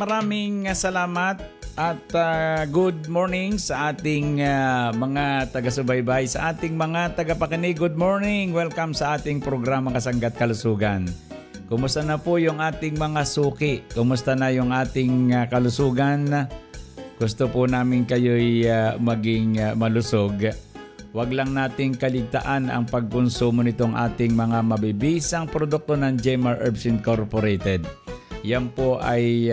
maraming salamat at good morning sa ating mga taga-subaybay, sa ating mga tagapakinig. Good morning! Welcome sa ating programa Kasanggat Kalusugan. Kumusta na po yung ating mga suki? Kumusta na yung ating kalusugan? Gusto po namin kayo'y maging malusog. Huwag lang nating kaligtaan ang pagkonsumo nitong ating mga mabibisang produkto ng Jemar Herbs Incorporated. Yan po ay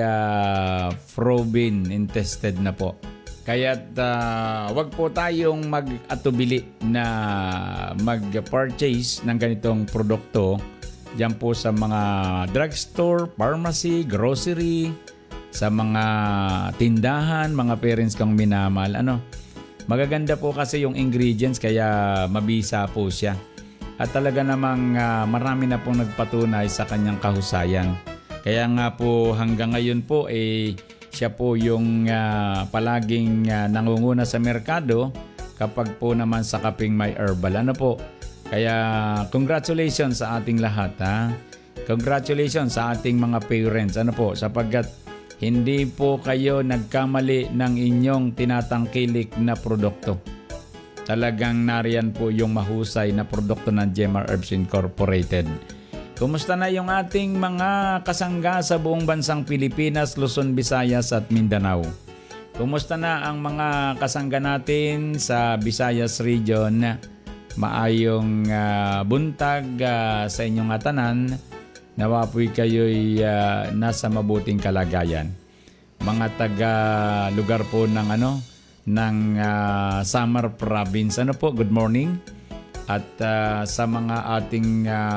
proven and tested na po. Kaya't wag po tayong mag-atubili na mag-purchase ng ganitong produkto diyan po sa mga drugstore, pharmacy, grocery, sa mga tindahan, mga parents kong minamahal. Magaganda po kasi yung ingredients kaya mabisa po siya. At talaga namang marami na pong nagpatunay sa kanyang kahusayan. Kaya nga po hanggang ngayon po siya po yung palaging nangunguna sa merkado kapag po naman sa kaping may herbal. Kaya congratulations sa ating lahat. Congratulations sa ating mga parents. Sapagkat hindi po kayo nagkamali ng inyong tinatangkilik na produkto. Talagang nariyan po yung mahusay na produkto ng Jemar Herbs Incorporated. Kumusta na yung ating mga kasangga sa buong bansang Pilipinas, Luzon, Visayas at Mindanao? Kumusta na ang mga kasangga natin sa Visayas region? Maayong buntag sa inyong atanan. Nawa po'y kayo'y nasa mabuting kalagayan. Mga taga lugar po ng Samar Province. Good morning. At sa mga ating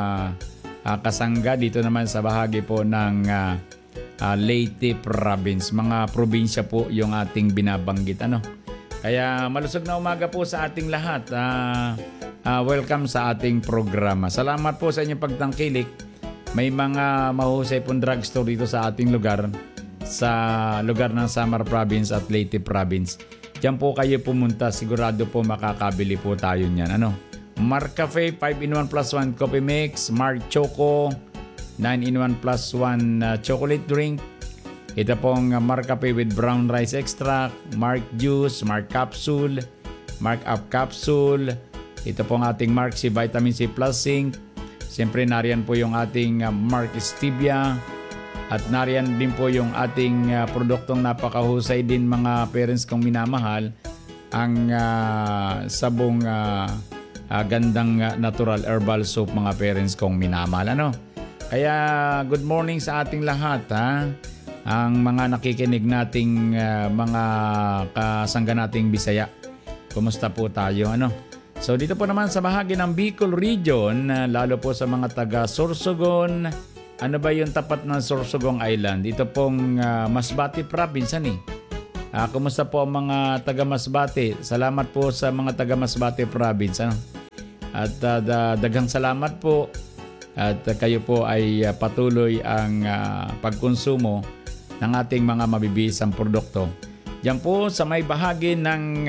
kasangga dito naman sa bahagi po ng Leyte Province. Mga probinsya po yung ating binabanggit. Kaya malusog na umaga po sa ating lahat. Welcome sa ating programa. Salamat po sa inyong pagtangkilik. May mga mahusay pong drugstore dito sa ating lugar, sa lugar ng Samar Province at Leyte Province. Diyan po kayo pumunta. Sigurado po makakabili po tayo niyan. Mark Cafe 5-in-1 plus 1 coffee mix, Mark Choco 9-in-1 plus 1 chocolate drink. Ito pong Mark Cafe with brown rice extract, Mark Juice, Mark Capsule, Mark Up Capsule. Ito pong ating Mark C Vitamin C Plus Zinc. Siyempre nariyan po yung ating Mark Stevia. At nariyan din po yung ating produktong napakahusay din mga parents kong minamahal. Ang sabong gandang natural herbal soap mga parents kong minamahal. Kaya good morning sa ating lahat. Ang mga nakikinig nating mga kasangga nating Bisaya. Kumusta po tayo? So dito po naman sa bahagi ng Bicol Region, lalo po sa mga taga Sorsogon. Ano ba yung tapat ng Sorsogon Island? Ito pong Masbate Province. Kumusta po ang mga taga Masbate? Salamat po sa mga taga Masbate Province. At daghang salamat po at kayo po ay patuloy ang pagkonsumo ng ating mga mabibisang produkto. Diyan po sa may bahagi ng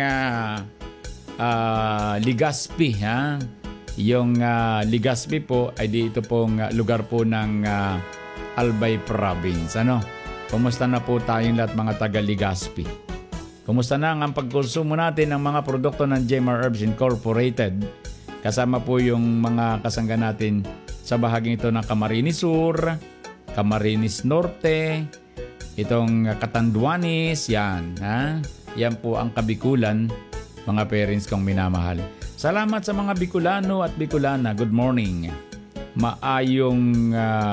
Legazpi. Yung Legazpi po ay dito pong lugar po ng Albay Province. Kumusta na po tayong lahat mga taga Legazpi? Kumusta na ang pagkonsumo natin ng mga produkto ng Jemar Herbs Incorporated? Kasama po yung mga kasangga natin sa bahaging ito ng Camarines Sur, Camarines Norte, itong Catanduanes, yan. Yan po ang Kabikulan, mga parents kong minamahal. Salamat sa mga Bicolano at Bicolana. Good morning. Maayong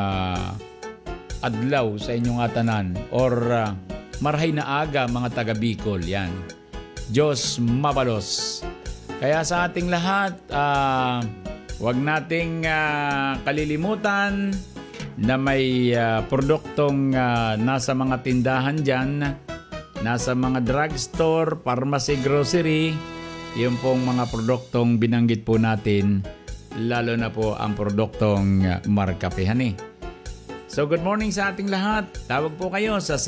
adlaw sa inyong atanan or marahay na aga mga taga Bicol. Yan. Diyos mabalos. Kaya sa ating lahat, huwag nating kalilimutan na may produktong nasa mga tindahan dyan, nasa mga drugstore, pharmacy, grocery, yung pong mga produktong binanggit po natin, lalo na po ang produktong Mark Cafe. So good morning sa ating lahat. Tawag po kayo sa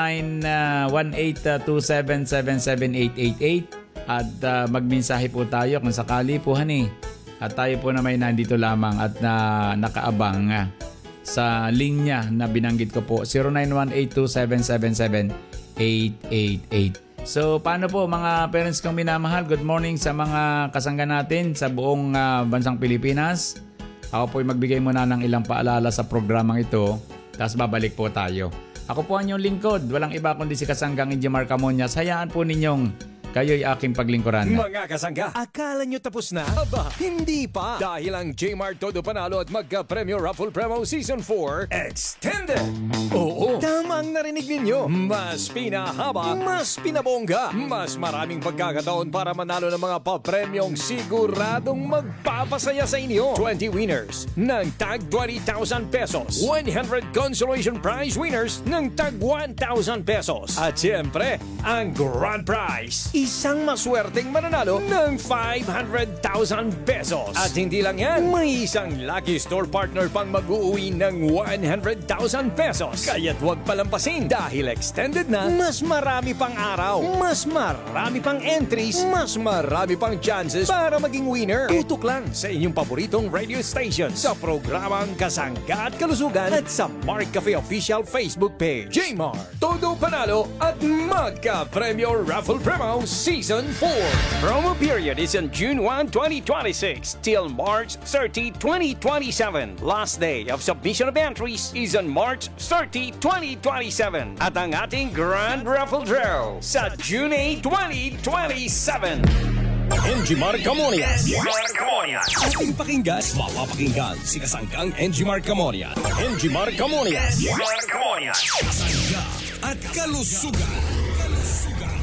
0918-277-77888 at magmensahe po tayo kung sakali po At tayo po na may nandito lamang at nakaabang sa linya na binanggit ko po, 091827778888. So paano po mga parents kong minamahal, good morning sa mga kasangga natin sa buong bansang Pilipinas. Ako po ay magbigay muna ng ilang paalala sa programang ito, tapos babalik po tayo. Ako po ang inyong lingkod, walang iba kundi si Kasanggang Enjimar Camonias. Hayaan po ninyong kayo'y aking paglingkuran. Mga kasangga, akala nyo tapos na? Aba, hindi pa! Dahil ang J-Mart Todo Panalo at Magka-Premyo Raffle Promo Season 4 Extended! Oo, tama ang narinig ninyo. Mas pinahaba, mas pinabongga, mas maraming pagkakataon para manalo ng mga papremyong siguradong magpapasaya sa inyo. 20 winners ng tag 20,000 pesos. 100 consolation prize winners ng tag 1,000 pesos. At siyempre, ang grand prize, isang maswerteng mananalo ng 500,000 pesos. At hindi lang yan, may isang Lucky Store partner pang mag-uuwi ng 100,000 pesos. Kaya't huwag palampasin dahil extended na, mas marami pang araw, mas marami pang entries, mas marami pang chances para maging winner. Tutok lang sa inyong paboritong radio station sa programang Kasangga at Kalusugan at sa Mark Cafe official Facebook page. J-Mart, Todo Panalo at Magka-Premyo Raffle Promo Season 4. Promo period is on June 1, 2026 till March 30, 2027. Last day of submission of entries is on March 30, 2027. At ang ating Grand Raffle Draw sa June 8, 2027. Enjimar Camonias. Ating pakinggan, mapapakinggan si Kasanggang Enjimar Camonias. Enjimar Camonias. Kasangga at Kalusugan.